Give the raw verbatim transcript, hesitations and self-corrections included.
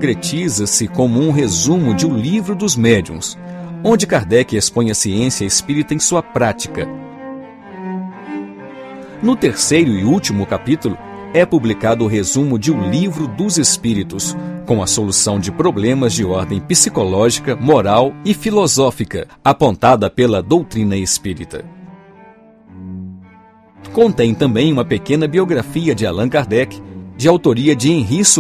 concretiza-se como um resumo de O Livro dos Médiuns, onde Kardec expõe a ciência espírita em sua prática. No terceiro e último capítulo, é publicado o resumo de O Livro dos Espíritos, com a solução de problemas de ordem psicológica, moral e filosófica, apontada pela doutrina espírita. Contém também uma pequena biografia de Allan Kardec, de autoria de Henri